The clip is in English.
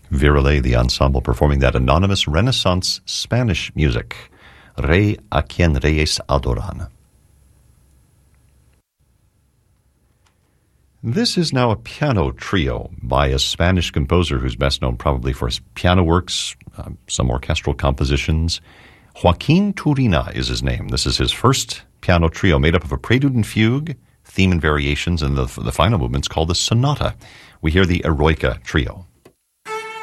Virelay, the ensemble, performing that anonymous Renaissance Spanish music, Rey a quien reyes adoran. This is now a piano trio by a Spanish composer who's best known probably for his piano works, some orchestral compositions. Joaquin Turina is his name. This is his first piano trio made up of a prelude and fugue, theme and variations, and the final movement's called the sonata. We hear the Eroica Trio.